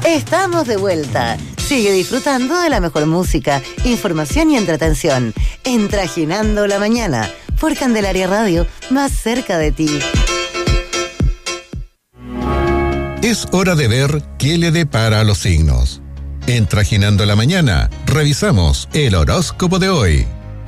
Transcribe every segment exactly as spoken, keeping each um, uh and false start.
Estamos de vuelta. Sigue disfrutando de la mejor música, información y entretención. En Trajinando la Mañana, por Candelaria Radio, más cerca de ti. Es hora de ver qué le depara a los signos. En Trajinando la Mañana, revisamos el horóscopo de hoy.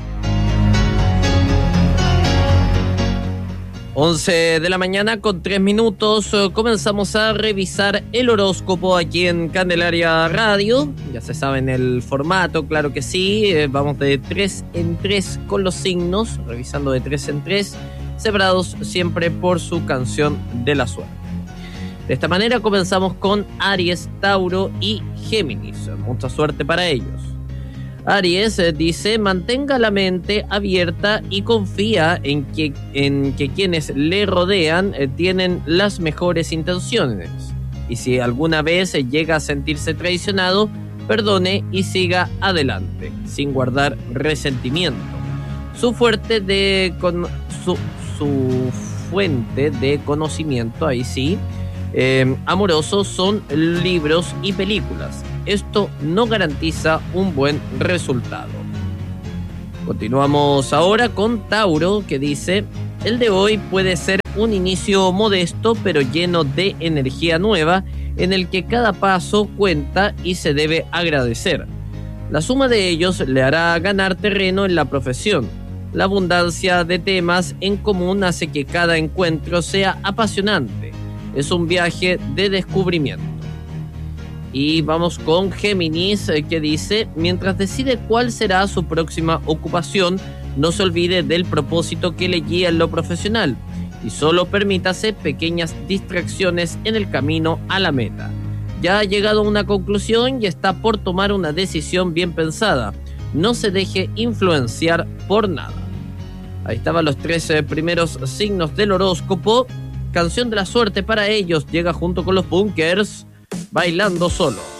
once de la mañana con tres minutos, comenzamos a revisar el horóscopo aquí en Candelaria Radio. Ya se saben el formato, claro que sí, vamos de tres en tres con los signos, revisando de tres en tres, separados siempre por su canción de la suerte. De esta manera comenzamos con Aries, Tauro y Géminis. Mucha suerte para ellos. Aries eh, dice, mantenga la mente abierta y confía en que, en que quienes le rodean eh, tienen las mejores intenciones. Y si alguna vez eh, llega a sentirse traicionado, perdone y siga adelante, sin guardar resentimiento. Su fuerte de con, su, su fuente de conocimiento, ahí sí, eh, amoroso son libros y películas. Esto no garantiza un buen resultado. Continuamos ahora con Tauro, que dice, el de hoy puede ser un inicio modesto pero lleno de energía nueva, en el que cada paso cuenta y se debe agradecer. La suma de ellos le hará ganar terreno en la profesión. La abundancia de temas en común hace que cada encuentro sea apasionante. Es un viaje de descubrimiento. Y vamos con Géminis, que dice, mientras decide cuál será su próxima ocupación, no se olvide del propósito que le guía en lo profesional y solo permítase pequeñas distracciones en el camino a la meta. Ya ha llegado a una conclusión y está por tomar una decisión bien pensada. No se deje influenciar por nada. Ahí estaban los tres eh, primeros signos del horóscopo. Canción de la suerte para ellos llega junto con los Bunkers, Bailando Solo.